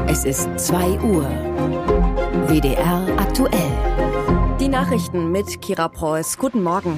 Es ist 2 Uhr. WDR aktuell. Die Nachrichten mit Kira Preuß. Guten Morgen.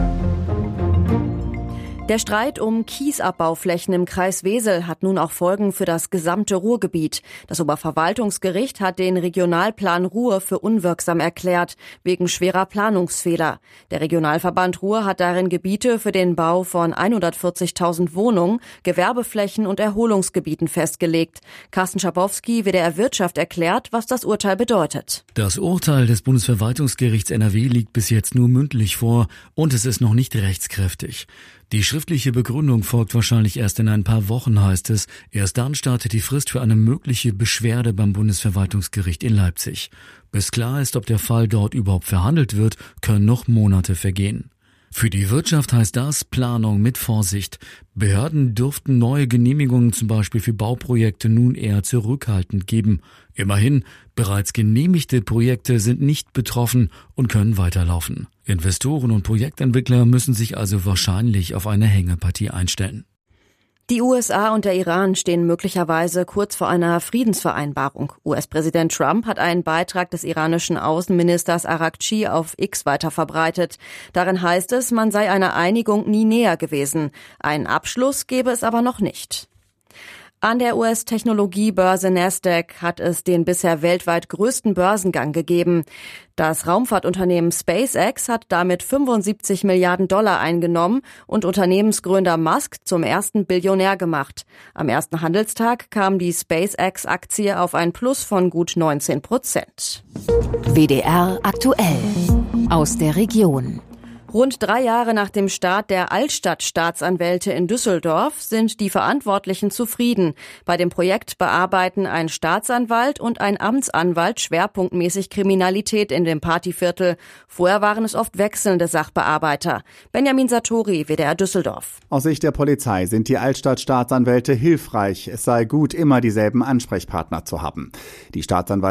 Der Streit um Kiesabbauflächen im Kreis Wesel hat nun auch Folgen für das gesamte Ruhrgebiet. Das Oberverwaltungsgericht hat den Regionalplan Ruhr für unwirksam erklärt, wegen schwerer Planungsfehler. Der Regionalverband Ruhr hat darin Gebiete für den Bau von 140.000 Wohnungen, Gewerbeflächen und Erholungsgebieten festgelegt. Carsten Schabowski, WDR Wirtschaft, erklärt, was das Urteil bedeutet. Das Urteil des Bundesverwaltungsgerichts NRW liegt bis jetzt nur mündlich vor und es ist noch nicht rechtskräftig. Die schriftliche Begründung folgt wahrscheinlich erst in ein paar Wochen, heißt es. Erst dann startet die Frist für eine mögliche Beschwerde beim Bundesverwaltungsgericht in Leipzig. Bis klar ist, ob der Fall dort überhaupt verhandelt wird, können noch Monate vergehen. Für die Wirtschaft heißt das Planung mit Vorsicht. Behörden dürften neue Genehmigungen zum Beispiel für Bauprojekte nun eher zurückhaltend geben. Immerhin, bereits genehmigte Projekte sind nicht betroffen und können weiterlaufen. Investoren und Projektentwickler müssen sich also wahrscheinlich auf eine Hängepartie einstellen. Die USA und der Iran stehen möglicherweise kurz vor einer Friedensvereinbarung. US-Präsident Trump hat einen Beitrag des iranischen Außenministers Araghchi auf X weiterverbreitet. Darin heißt es, man sei einer Einigung nie näher gewesen. Einen Abschluss gebe es aber noch nicht. An der US-Technologiebörse Nasdaq hat es den bisher weltweit größten Börsengang gegeben. Das Raumfahrtunternehmen SpaceX hat damit 75 Milliarden $, eingenommen und Unternehmensgründer Musk zum ersten Billionär gemacht. Am ersten Handelstag kam die SpaceX-Aktie auf ein Plus von gut 19%. WDR aktuell. Aus der Region. Rund 3 Jahre nach dem Start der Altstadt-Staatsanwälte in Düsseldorf sind die Verantwortlichen zufrieden. Bei dem Projekt bearbeiten ein Staatsanwalt und ein Amtsanwalt schwerpunktmäßig Kriminalität in dem Partyviertel. Vorher waren es oft wechselnde Sachbearbeiter. Benjamin Satori, WDR Düsseldorf. Aus Sicht der Polizei sind die Altstadt-Staatsanwälte hilfreich. Es sei gut, immer dieselben Ansprechpartner zu haben. Die Staatsanwälte